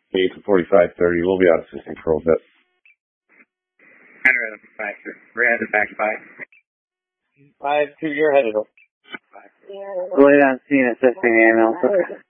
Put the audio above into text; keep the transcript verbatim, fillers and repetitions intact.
eight to forty-five thirty. We'll be out assisting for a bit. Henry, factor. We're headed back five. Five two, you're headed up. Five. Wait on scene assisting ambulance.